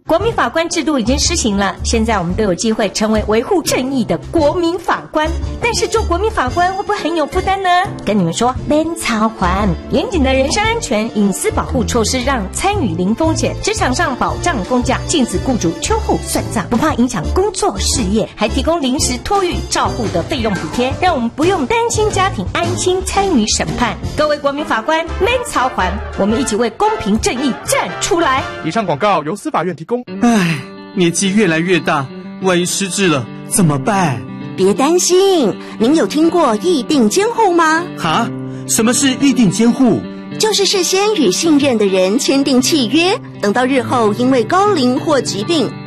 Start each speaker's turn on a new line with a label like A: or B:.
A: 国民法官制度已经施行了，现在我们都有机会成为维护正义的国民法官。但是做国民法官会不会很有负担呢？跟你们说，免操还严谨的人身安全、隐私保护措施，让参与零风险，职场上保障公假，禁止雇主秋后算账，不怕影响工作事业，还提供临时托育照护的费用补贴，让我们不用担心家庭，安心参与审判。各位国民法官，免操还，我们一起为公平正义站出来。
B: 以上广告由司法院提供。
C: 唉，年纪越来越大，万一失智了怎么办？
D: 别担心，您有听过议定监护吗？
C: 哈？什么是议定监护？
D: 就是事先与信任的人签订契约，等到日后因为高龄或疾病